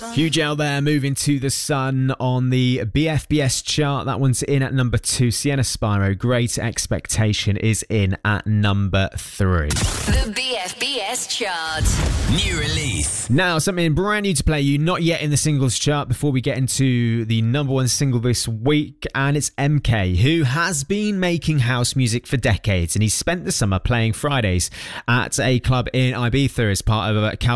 Huge out there, Moving to the Sun on the BFBS chart. That one's in at number 2. Sienna Spyro, Great Expectation, is in at number 3. The BFBS chart. New release. Now, something brand new to play you, not yet in the singles chart, before we get into the number 1 single this week, and it's MK, who has been making house music for decades, and he spent the summer playing Fridays at a club in Ibiza as part of a